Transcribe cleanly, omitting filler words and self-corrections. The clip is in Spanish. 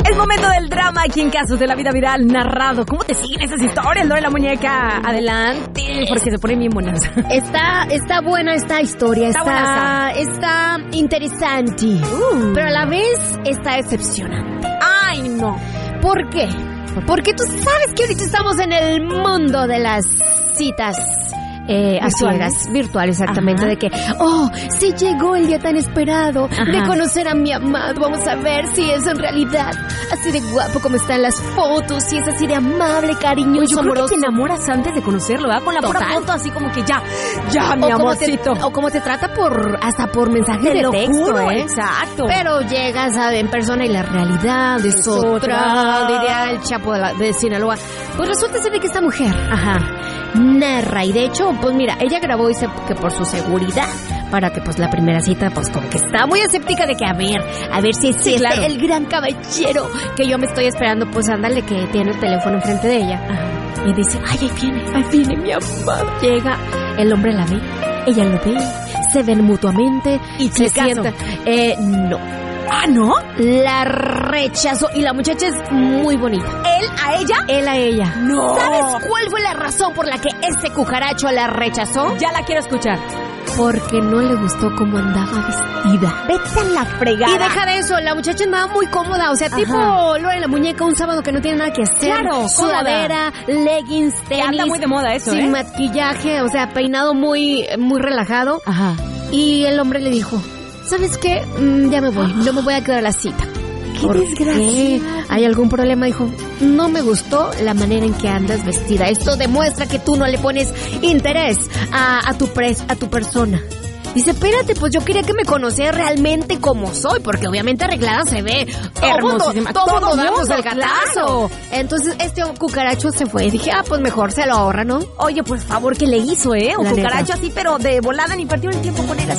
Es momento del drama aquí en Casos de la Vida Viral narrado. ¿Cómo te siguen esas historias, Lore la Muñeca? Adelante, porque se ponen bien buenas. Está buena esta historia. Está interesante. Pero a la vez está decepcionante. Ay, no. ¿Por qué? Porque tú sabes que ahorita estamos en el mundo de las citas virtuales, exactamente. Ajá. De que, sí llegó el día tan esperado. Ajá. De conocer a mi amado. Vamos a ver si es en realidad así de guapo como está en las fotos, si es así de amable, cariñoso, yo amoroso. Creo que te enamoras antes de conocerlo, ¿verdad? Con la pura foto así como que ya, mi amorcito. O como te trata hasta por mensaje de texto, juro, exacto. Pero llegas en persona y la realidad es otra, diría el Chapo de Sinaloa. Pues resulta ser de que esta mujer, narra, y de hecho, pues mira, ella grabó, dice que por su seguridad, para que pues la primera cita, pues como que está muy escéptica de que a ver si es claro. El gran caballero que yo me estoy esperando, pues ándale, que tiene el teléfono enfrente de ella. Ajá. Y dice, ahí viene mi amado. Llega, el hombre la ve, ella lo ve, se ven mutuamente y se sientan. No. ¿Ah, no? La rechazó y la muchacha es muy bonita. ¿Él a ella? Él a ella. No. ¿Sabes cuál fue la razón por la que ese cucaracho la rechazó? Ya la quiero escuchar. Porque no le gustó cómo andaba vestida. Vete a la fregada. Y deja de eso, la muchacha andaba muy cómoda. O sea, tipo Lore la Muñeca un sábado que no tiene nada que hacer. Claro, sudadera, leggings, tenis. Anda muy de moda eso, sin maquillaje, o sea, peinado muy, muy relajado. Ajá. Y el hombre le dijo, ¿sabes qué? Ya me voy, no me voy a quedar a la cita. ¡Qué desgracia! ¿Hay algún problema? Dijo, no me gustó la manera en que andas vestida. Esto demuestra que tú no le pones interés a tu persona. Dice, espérate, pues yo quería que me conociera realmente como soy, porque obviamente arreglada se ve hermosísima. Todos damos el gatazo. Entonces este cucaracho se fue. Y dije, pues mejor se lo ahorra, ¿no? Oye, pues favor que le hizo, Un cucaracho así, pero de volada, ni perdió el tiempo con él así.